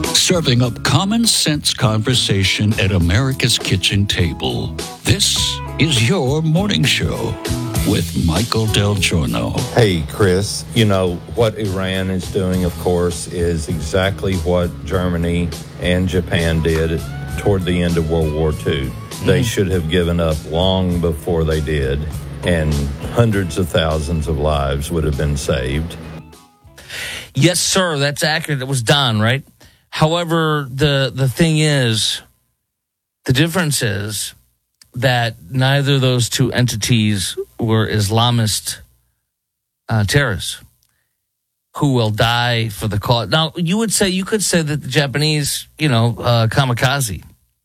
serving up common sense conversation at America's kitchen table. This is your morning show with Michael Del Giorno. Hey, Chris, you know, what Iran is doing, of course, is exactly what Germany and Japan did toward the end of World War II. They should have given up long before they did, and hundreds of thousands of lives would have been saved. Yes, sir, that's accurate. It was done, right? However, the thing is, the difference is that neither of those two entities were Islamist terrorists who will die for the cause. Now, you could say that the Japanese, kamikaze.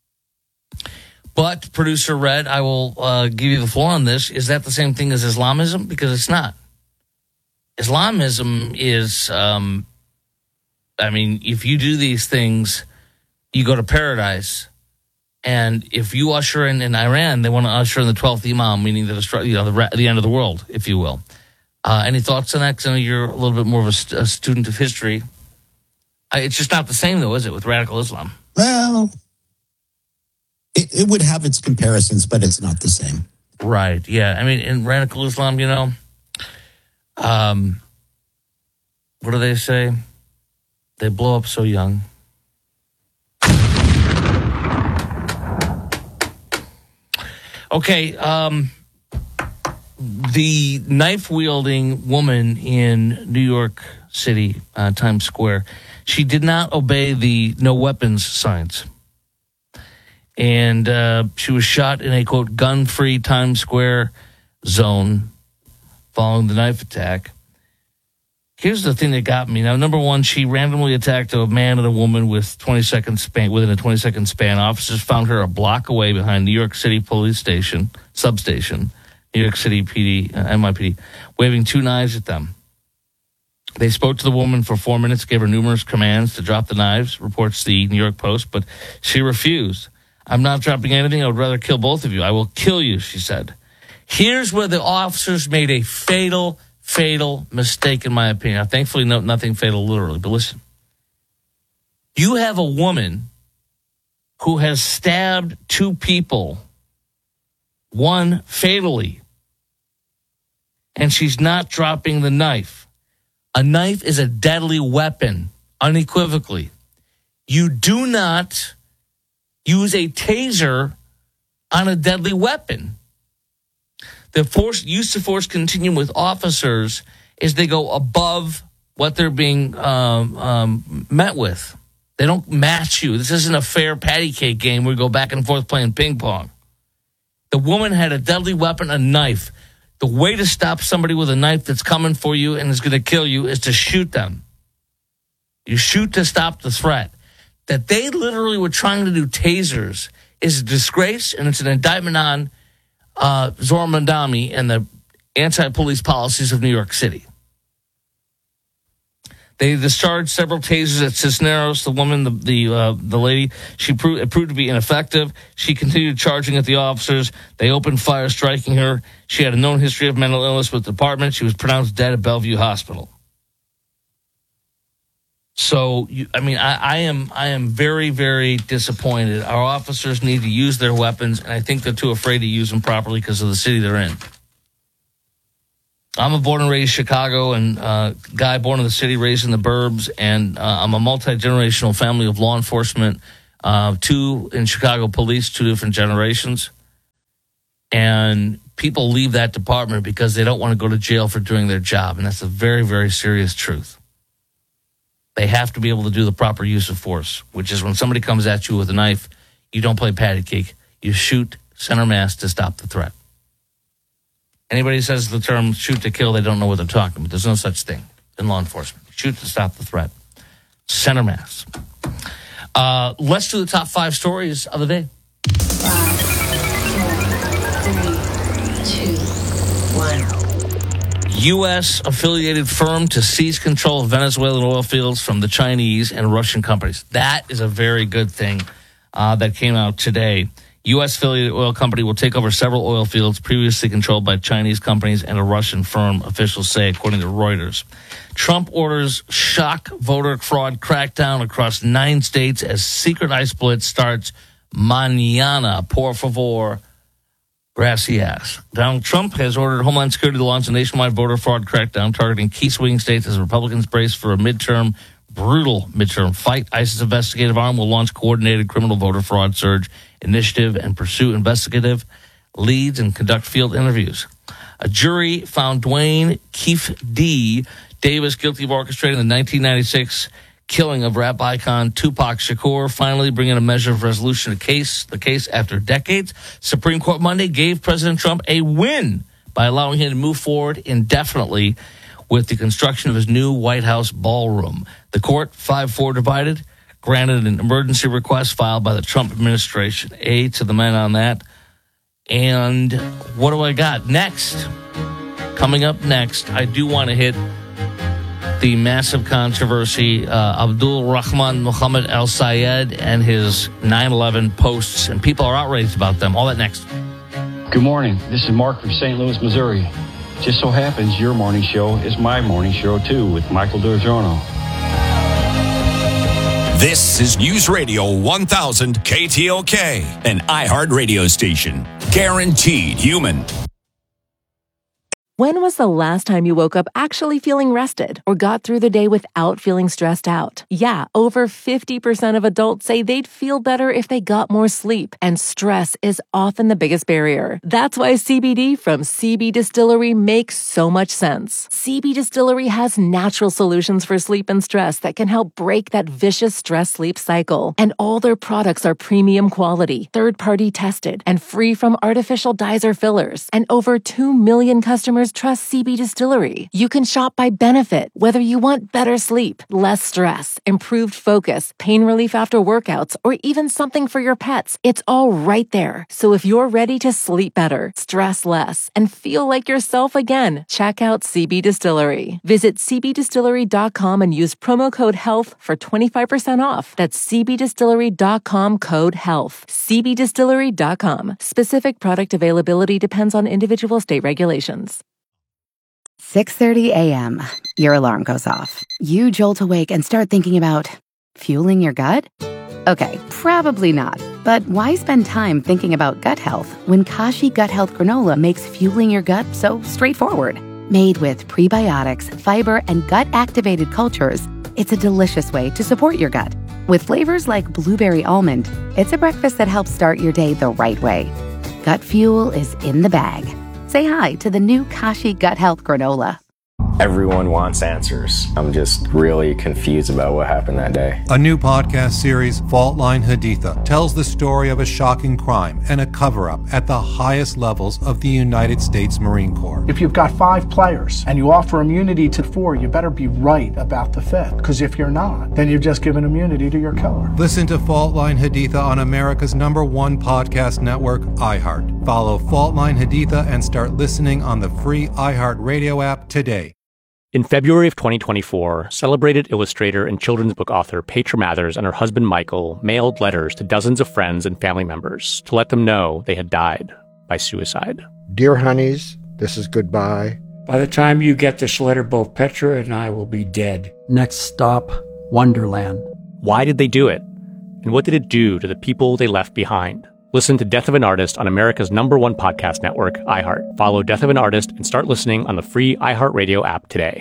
But, Producer Red, I will give you the floor on this. Is that the same thing as Islamism? Because it's not. Islamism is, if you do these things, you go to paradise. And if you usher in Iran, they want to usher in the 12th Imam, meaning the end of the world, if you will. Any thoughts on that? Because I know you're a little bit more of a student of history. It's just not the same, though, is it, with radical Islam? Well, it would have its comparisons, but it's not the same. Right, yeah. I mean, in radical Islam, what do they say? They blow up so young. Okay, the knife-wielding woman in New York City, Times Square, she did not obey the no weapons signs. And she was shot in a, quote, gun-free Times Square zone following the knife attack. Here's the thing that got me. Now, number one, she randomly attacked a man and a woman within a 20-second span. Officers found her a block away behind New York City Police substation, New York City PD, NYPD, waving two knives at them. They spoke to the woman for 4 minutes, gave her numerous commands to drop the knives, reports the New York Post, but she refused. I'm not dropping anything. I would rather kill both of you. I will kill you, she said. Here's where the officers made a fatal mistake, in my opinion. Now, thankfully, nothing fatal literally, but listen. You have a woman who has stabbed two people, one fatally, and she's not dropping the knife. A knife is a deadly weapon, unequivocally. You do not use a taser on a deadly weapon. The use of force continuum with officers is they go above what they're being met with. They don't match you. This isn't a fair patty cake game where we go back and forth playing ping pong. The woman had a deadly weapon, a knife. The way to stop somebody with a knife that's coming for you and is going to kill you is to shoot them. You shoot to stop the threat. That they literally were trying to do tasers is a disgrace, and it's an indictment on Zohran Mamdani and the anti-police policies of New York City. They discharged several tasers at Cisneros. The woman, the lady, it proved to be ineffective. She continued charging at the officers. They opened fire, striking her. She had a known history of mental illness with the department. She was pronounced dead at Bellevue Hospital. So, I am very, very disappointed. Our officers need to use their weapons, and I think they're too afraid to use them properly because of the city they're in. I'm a born and raised Chicago and guy born in the city, raised in the burbs, and I'm a multi-generational family of law enforcement, two in Chicago police, two different generations. And people leave that department because they don't want to go to jail for doing their job, and that's a very, very serious truth. They have to be able to do the proper use of force, which is when somebody comes at you with a knife, you don't play patty cake. You shoot center mass to stop the threat. Anybody says the term shoot to kill, they don't know what they're talking about. There's no such thing in law enforcement. Shoot to stop the threat. Center mass. Let's do the top 5 stories of the day. 5, 4, 3, 2, 1. U.S.-affiliated firm to seize control of Venezuelan oil fields from the Chinese and Russian companies. That is a very good thing that came out today. U.S. affiliated oil company will take over several oil fields previously controlled by Chinese companies and a Russian firm, officials say, according to Reuters. Trump orders shock voter fraud crackdown across 9 states as secret ice blitz starts mañana. Por favor, gracias. Donald Trump has ordered Homeland Security to launch a nationwide voter fraud crackdown targeting key swing states as Republicans brace for a brutal midterm fight. ICE's investigative arm will launch coordinated criminal voter fraud surge initiative and pursue investigative leads and conduct field interviews. A jury found Dwayne Keefe D. Davis guilty of orchestrating the 1996 killing of rap icon Tupac Shakur, finally bringing a measure of resolution to the case after decades. Supreme Court Monday gave President Trump a win by allowing him to move forward indefinitely with the construction of his new White House ballroom. The court, 5-4 divided, granted an emergency request filed by the Trump administration. A to the men on that. And what do I got next? Coming up next, I do want to hit the massive controversy, Abdul Rahman Muhammad Al Sayed and his 9/11 posts, and people are outraged about them. All that next. Good morning. This is Mark from St. Louis, Missouri. Just so happens your morning show is my morning show, too, with Michael DiGiorno. This is News Radio 1000 KTLK, an iHeart radio station. Guaranteed human. When was the last time you woke up actually feeling rested or got through the day without feeling stressed out? Yeah, over 50% of adults say they'd feel better if they got more sleep, and stress is often the biggest barrier. That's why CBD from CB Distillery makes so much sense. CB Distillery has natural solutions for sleep and stress that can help break that vicious stress-sleep cycle. And all their products are premium quality, third-party tested, and free from artificial dyes or fillers. And over 2 million customers trust CB Distillery. You can shop by benefit, whether you want better sleep, less stress, improved focus, pain relief after workouts, or even something for your pets. It's all right there. So if you're ready to sleep better, stress less, and feel like yourself again, check out CB Distillery. Visit cbdistillery.com and use promo code HEALTH for 25% off. That's cbdistillery.com code HEALTH. cbdistillery.com. Specific product availability depends on individual state regulations. 6:30 a.m. Your alarm goes off. You jolt awake and start thinking about fueling your gut? Okay, probably not. But why spend time thinking about gut health when Kashi Gut Health Granola makes fueling your gut so straightforward? Made with prebiotics, fiber, and gut-activated cultures, it's a delicious way to support your gut. With flavors like blueberry almond, it's a breakfast that helps start your day the right way. Gut fuel is in the bag. Say hi to the new Kashi Gut Health Granola. Everyone wants answers. I'm just really confused about what happened that day. A new podcast series, Fault Line Haditha, tells the story of a shocking crime and a cover-up at the highest levels of the United States Marine Corps. If you've got 5 players and you offer immunity to 4, you better be right about the 5th. Because if you're not, then you've just given immunity to your killer. Listen to Fault Line Haditha on America's #1 podcast network, iHeart. Follow Fault Line Haditha and start listening on the free iHeart Radio app today. In February of 2024, celebrated illustrator and children's book author Petra Mathers and her husband Michael mailed letters to dozens of friends and family members to let them know they had died by suicide. Dear honeys, this is goodbye. By the time you get this letter, both Petra and I will be dead. Next stop, Wonderland. Why did they do it? And what did it do to the people they left behind? Listen to Death of an Artist on America's #1 podcast network, iHeart. Follow Death of an Artist and start listening on the free iHeartRadio app today.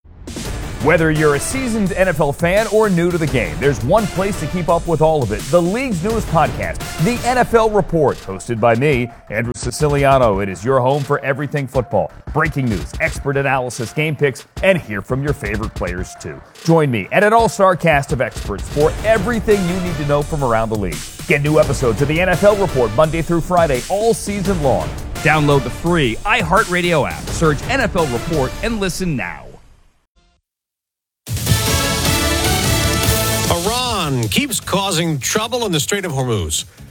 Whether you're a seasoned NFL fan or new to the game, there's one place to keep up with all of it. The league's newest podcast, The NFL Report, hosted by me, Andrew Siciliano. It is your home for everything football. Breaking news, expert analysis, game picks, and hear from your favorite players too. Join me and an all-star cast of experts for everything you need to know from around the league. Get new episodes of The NFL Report Monday through Friday all season long. Download the free iHeartRadio app, search NFL Report, and listen now. Iran keeps causing trouble in the Strait of Hormuz.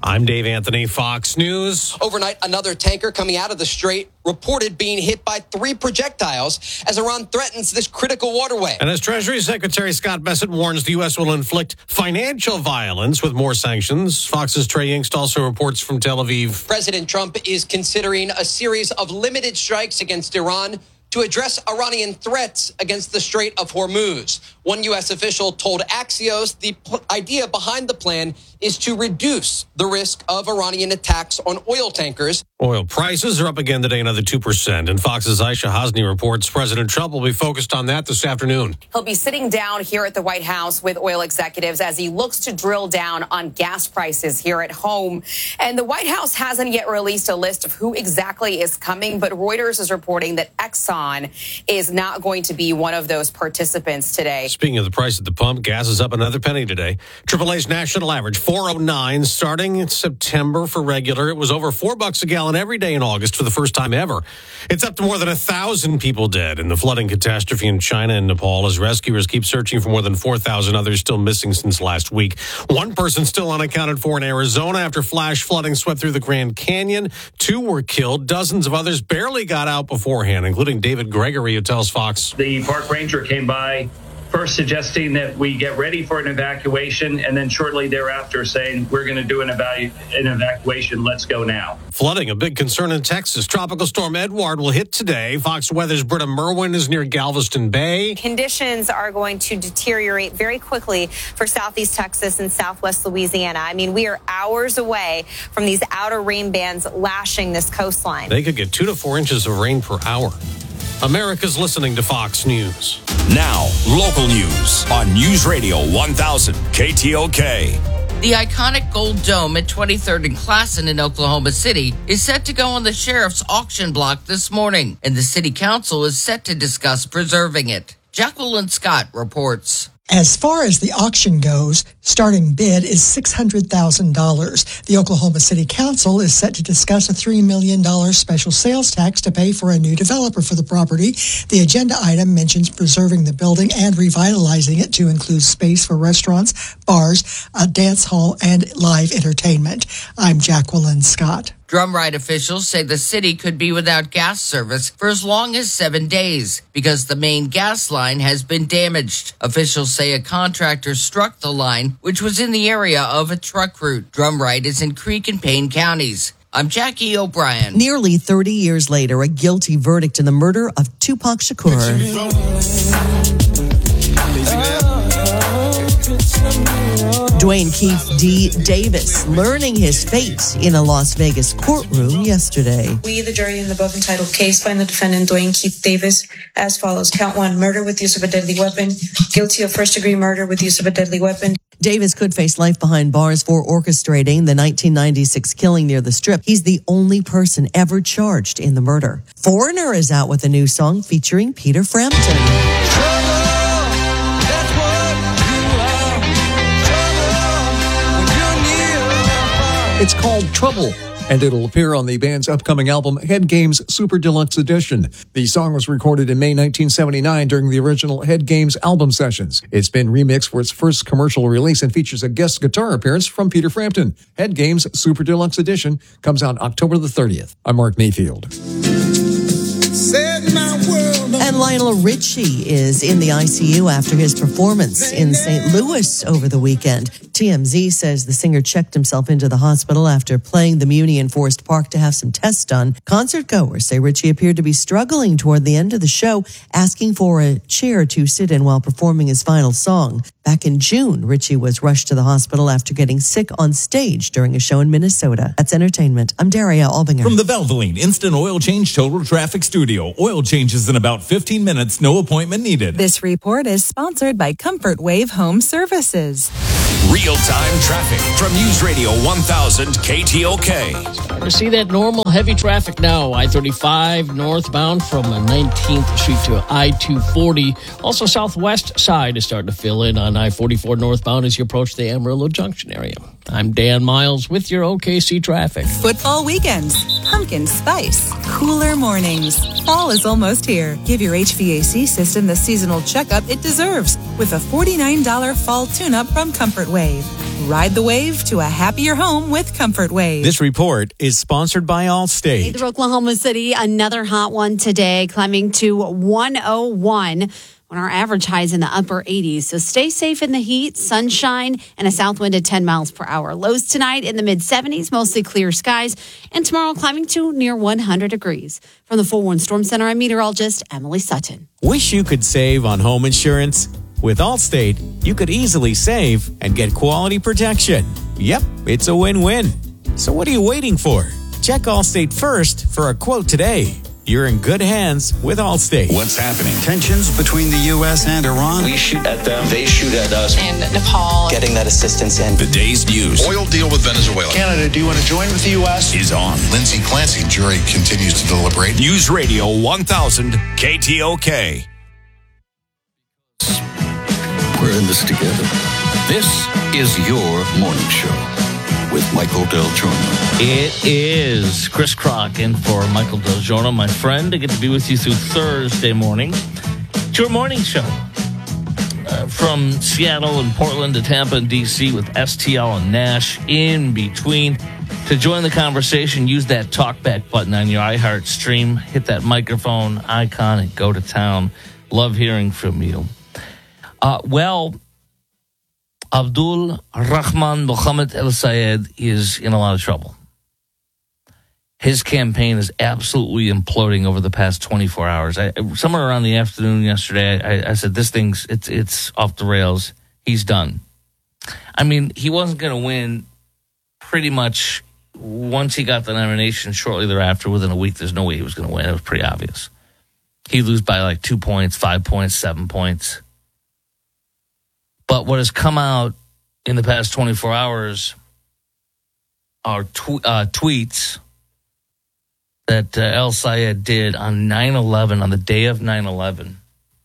I'm Dave Anthony, Fox News. Overnight, another tanker coming out of the Strait reported being hit by 3 projectiles as Iran threatens this critical waterway. And as Treasury Secretary Scott Bessent warns the U.S. will inflict financial violence with more sanctions, Fox's Trey Yingst also reports from Tel Aviv. President Trump is considering a series of limited strikes against Iran to address Iranian threats against the Strait of Hormuz. One U.S. official told Axios the idea behind the plan is to reduce the risk of Iranian attacks on oil tankers. Oil prices are up again today, another 2%. And Fox's Aisha Hasni reports President Trump will be focused on that this afternoon. He'll be sitting down here at the White House with oil executives as he looks to drill down on gas prices here at home. And the White House hasn't yet released a list of who exactly is coming, but Reuters is reporting that Exxon is not going to be one of those participants today. Speaking of the price at the pump, gas is up another penny today. AAA's national average, $4.09, starting in September for regular. It was over $4 a gallon every day in August for the first time ever. It's up to more than 1,000 people dead in the flooding catastrophe in China and Nepal as rescuers keep searching for more than 4,000 others still missing since last week. One person still unaccounted for in Arizona after flash flooding swept through the Grand Canyon. 2 were killed. Dozens of others barely got out beforehand, including David Gregory, who tells Fox. The park ranger came by first suggesting that we get ready for an evacuation, and then shortly thereafter saying, we're going to do an evacuation. Let's go now. Flooding, a big concern in Texas. Tropical storm Edward will hit today. Fox Weather's Britta Merwin is near Galveston Bay. Conditions are going to deteriorate very quickly for southeast Texas and southwest Louisiana. I mean, we are hours away from these outer rain bands lashing this coastline. They could get 2 to 4 inches of rain per hour. America's listening to Fox News. Now, local news on News Radio 1000 KTOK. The iconic Gold Dome at 23rd and Classen in Oklahoma City is set to go on the sheriff's auction block this morning, and the city council is set to discuss preserving it. Jacqueline Scott reports. As far as the auction goes, starting bid is $600,000. The Oklahoma City Council is set to discuss a $3 million special sales tax to pay for a new developer for the property. The agenda item mentions preserving the building and revitalizing it to include space for restaurants, bars, a dance hall, and live entertainment. I'm Jacqueline Scott. Drumride officials say the city could be without gas service for as long as 7 days because the main gas line has been damaged. Officials say a contractor struck the line, which was in the area of a truck route. Drumride is in Creek and Payne counties. I'm Jackie O'Brien. Nearly 30 years later, a guilty verdict in the murder of Tupac Shakur. Dwayne Keith D. Davis learning his fate in a Las Vegas courtroom yesterday. We, the jury in the above entitled case, find the defendant Dwayne Keith Davis as follows. Count 1, murder with use of a deadly weapon. Guilty of first-degree murder with use of a deadly weapon. Davis could face life behind bars for orchestrating the 1996 killing near the Strip. He's the only person ever charged in the murder. Foreigner is out with a new song featuring Peter Frampton. It's called Trouble, and it'll appear on the band's upcoming album, Head Games Super Deluxe Edition. The song was recorded in May 1979 during the original Head Games album sessions. It's been remixed for its first commercial release and features a guest guitar appearance from Peter Frampton. Head Games Super Deluxe Edition comes out October the 30th. I'm Mark Mayfield. And Lionel Richie is in the ICU after his performance in St. Louis over the weekend. TMZ says the singer checked himself into the hospital after playing the Muni in Forest Park to have some tests done. Concert goers say Richie appeared to be struggling toward the end of the show, asking for a chair to sit in while performing his final song. Back in June, Richie was rushed to the hospital after getting sick on stage during a show in Minnesota. That's entertainment. I'm Daria Albinger. From the Valvoline Instant Oil Change Total Traffic Studio. Oil changes in about 15 minutes, no appointment needed. This report is sponsored by Comfort Wave Home Services. Real-time traffic from News Radio 1000 KTOK. You see that normal heavy traffic now. I-35 northbound from 19th Street to I-240. Also, southwest side is starting to fill in on I-44 northbound as you approach the Amarillo Junction area. I'm Dan Miles with your OKC traffic. Football weekends, pumpkin spice, cooler mornings. Fall is almost here. Give your HVAC system the seasonal checkup it deserves with a $49 fall tune-up from Comfort Wave. Ride the wave to a happier home with Comfort Wave. This report is sponsored by Allstate. Through Oklahoma City, another hot one today, climbing to 101 when our average high is in the upper 80s. So stay safe in the heat, sunshine, and a south wind at 10 miles per hour. Lows tonight in the mid-70s, mostly clear skies, and tomorrow climbing to near 100 degrees. From the 4-1 Storm Center, I'm meteorologist Emily Sutton. Wish you could save on home insurance? With Allstate, you could easily save and get quality protection. Yep, it's a win-win. So what are you waiting for? Check Allstate first for a quote today. You're in good hands with Allstate. What's happening? Tensions between the U.S. and Iran. We shoot at them, they shoot at us. And Nepal. Getting that assistance in. The day's news. Oil deal with Venezuela. Canada, do you want to join with the U.S.? Is on. Lindsay Clancy, jury continues to deliberate. News Radio 1000 KTOK. We're in this together. This is your morning show with Michael Del Giorno. It is Chris Crock in for Michael Del Giorno, my friend. I get to be with you through Thursday morning. It's your morning show. From Seattle and Portland to Tampa and D.C. with STL and Nash in between. To join the conversation, use that talkback button on your iHeart stream. Hit that microphone icon and go to town. Love hearing from you. Abdul Rahman Mohammed El Sayed is in a lot of trouble. His campaign is absolutely imploding over the past 24 hours. Somewhere around the afternoon yesterday, I said, this thing's, it's off the rails. He's done. I mean, he wasn't going to win pretty much once he got the nomination. Shortly thereafter, within a week, there's no way he was going to win. It was pretty obvious. He'd lose by like 2 points, 5 points, 7 points. But what has come out in the past 24 hours are tweets that El Sayed did on 9/11, on the day of 9/11.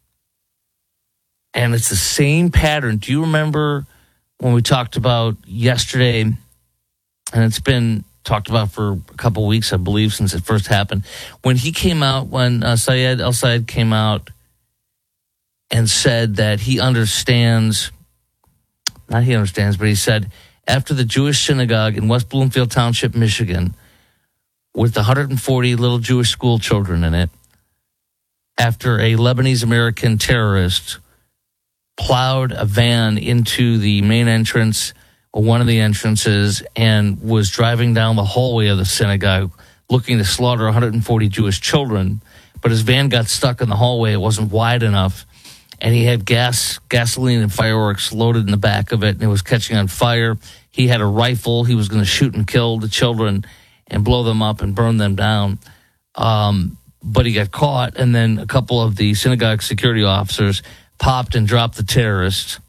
And it's the same pattern. Do you remember when we talked about yesterday, and it's been talked about for a couple weeks, I believe, since it first happened, when he came out, when El Sayed came out and said that he understands, not he understands, but he said after the Jewish synagogue in West Bloomfield Township, Michigan, with 140 little Jewish school children in it, after a Lebanese-American terrorist plowed a van into the main entrance, or one of the entrances, and was driving down the hallway of the synagogue looking to slaughter 140 Jewish children, but his van got stuck in the hallway. It wasn't wide enough. And he had gasoline and fireworks loaded in the back of it, and it was catching on fire. He had a rifle. He was going to shoot and kill the children and blow them up and burn them down. But he got caught, and then a couple of the synagogue security officers popped and dropped the terrorists.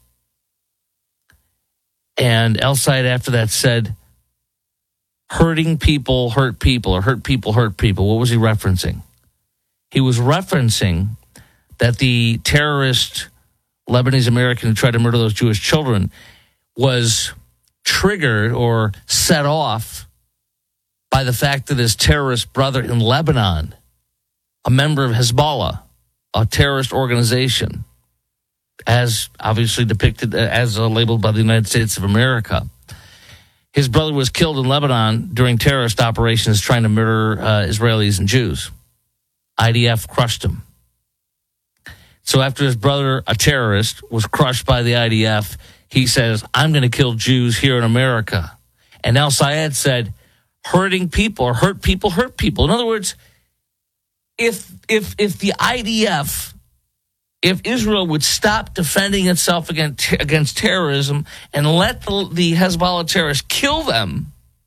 And El Sayed after that said, hurting people hurt people, or hurt people hurt people. What was he referencing? He was referencing that the terrorist Lebanese American who tried to murder those Jewish children was triggered or set off by the fact that his terrorist brother in Lebanon, a member of Hezbollah, a terrorist organization, as obviously depicted, as labeled by the United States of America, his brother was killed in Lebanon during terrorist operations trying to murder Israelis and Jews. IDF crushed him. So after his brother, a terrorist, was crushed by the IDF, he says, I'm going to kill Jews here in America. And El Sayed said, hurting people or hurt people hurt people. In other words, if the IDF, if Israel would stop defending itself against terrorism and let the Hezbollah terrorists kill them,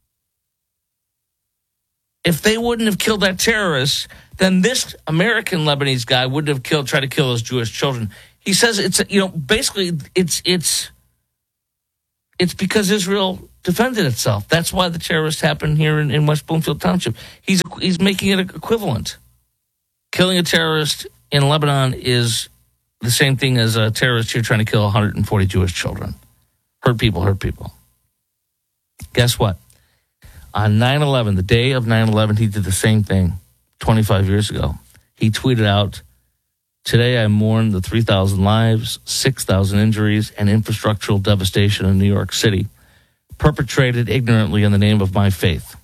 if they wouldn't have killed that terrorist, then this American Lebanese guy wouldn't have tried to kill those Jewish children. He says basically it's because Israel defended itself. That's why the terrorists happened here in West Bloomfield Township. He's making it equivalent. Killing a terrorist in Lebanon is the same thing as a terrorist here trying to kill 140 Jewish children. Hurt people hurt people. Guess what? On 9/11, the day of 9/11, he did the same thing 25 years ago. He tweeted out, today I mourn the 3,000 lives, 6,000 injuries, and infrastructural devastation in New York City. perpetrated ignorantly in the name of my faith.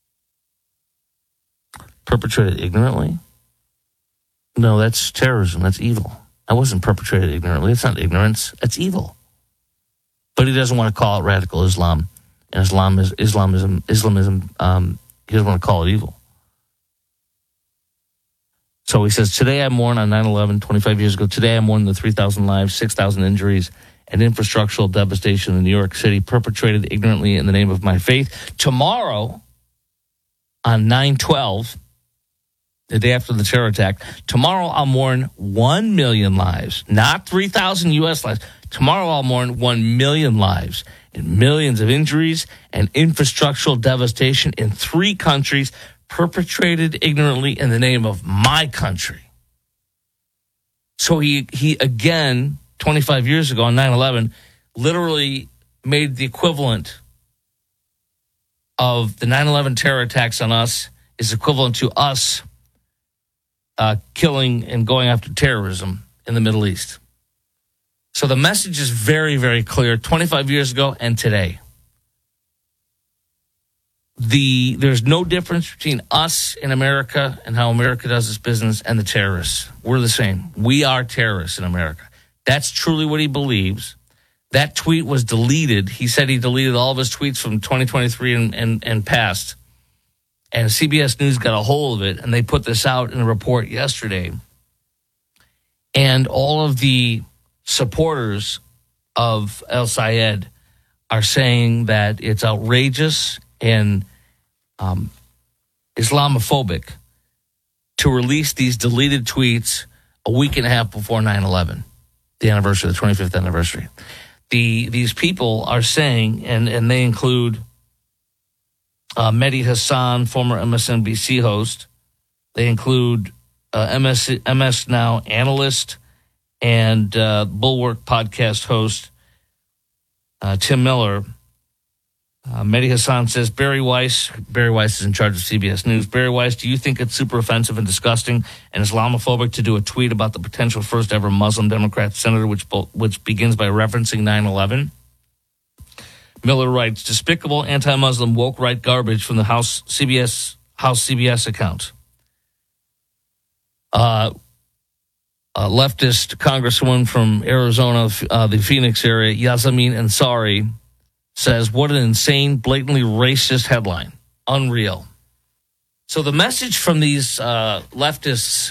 Perpetrated ignorantly? No, that's terrorism. That's evil. I wasn't perpetrated ignorantly. It's not ignorance. That's evil. But he doesn't want to call it radical Islam. And Islamism, he doesn't want to call it evil. So he says, today I mourn on 9/11, 25 years ago. Today I mourn the 3,000 lives, 6,000 injuries, and infrastructural devastation in New York City perpetrated ignorantly in the name of my faith. Tomorrow, on 9/12, the day after the terror attack, tomorrow I'll mourn 1 million lives, not 3,000 U.S. lives. Tomorrow I'll mourn 1 million lives and millions of injuries and infrastructural devastation in 3 countries perpetrated ignorantly in the name of my country. So he again, 25 years ago on 9/11, literally made the equivalent of the 9/11 terror attacks on us is equivalent to us killing and going after terrorism in the Middle East. So the message is very, very clear 25 years ago and today. There's no difference between us in America and how America does its business and the terrorists. We're the same. We are terrorists in America. That's truly what he believes. That tweet was deleted. He said he deleted all of his tweets from 2023 and past. And CBS News got a hold of it, and they put this out in a report yesterday. And all of the supporters of El Sayed are saying that it's outrageous and Islamophobic to release these deleted tweets a week and a half before 9/11, the anniversary, the 25th anniversary. These people are saying, and they include Mehdi Hassan, former MSNBC host. They include MS Now analyst and Bulwark podcast host Tim Miller. Mehdi Hassan says, Barry Weiss is in charge of CBS News. Barry Weiss, do you think it's super offensive and disgusting and Islamophobic to do a tweet about the potential first ever Muslim Democrat senator, which begins by referencing 9/11? Miller writes, despicable anti-Muslim woke right garbage from the House CBS account. Leftist congresswoman from Arizona, the Phoenix area, Yasamin Ansari, says, what an insane, blatantly racist headline. Unreal. So the message from these leftists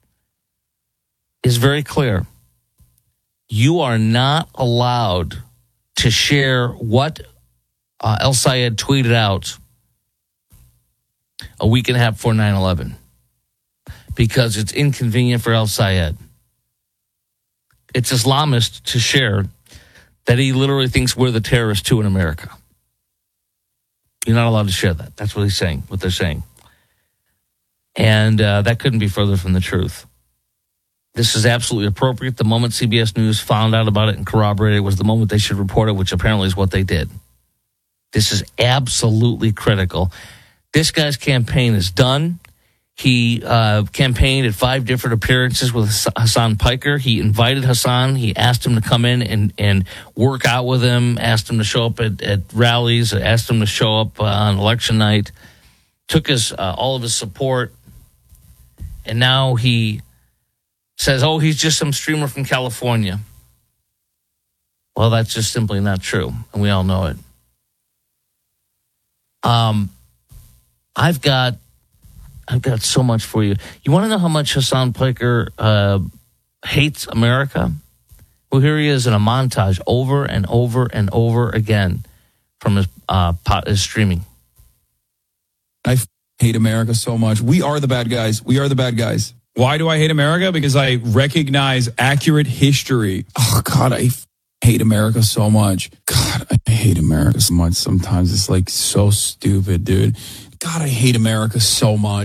is very clear. You are not allowed to share what El Sayed tweeted out a week and a half before 9/11 because it's inconvenient for El Sayed. It's Islamist to share that he literally thinks we're the terrorists too in America. You're not allowed to share that. That's what he's saying, what they're saying. And that couldn't be further from the truth. This is absolutely appropriate. The moment CBS News found out about it and corroborated it was the moment they should report it, which apparently is what they did. This is absolutely critical. This guy's campaign is done. He campaigned at 5 different appearances with Hassan Piker. He invited Hassan. He asked him to come in and work out with him, asked him to show up at rallies, asked him to show up on election night, took all of his support, and now he says, oh, he's just some streamer from California. Well, that's just simply not true, and we all know it. I've got so much for you. You want to know how much Hassan Piker hates America? Well, here he is in a montage over and over and over again from his streaming. I hate America so much. We are the bad guys. We are the bad guys. Why do I hate America? Because I recognize accurate history. Oh, God, I hate America so much. God, I hate America so much. Sometimes it's like so stupid, dude. God, I hate America so much.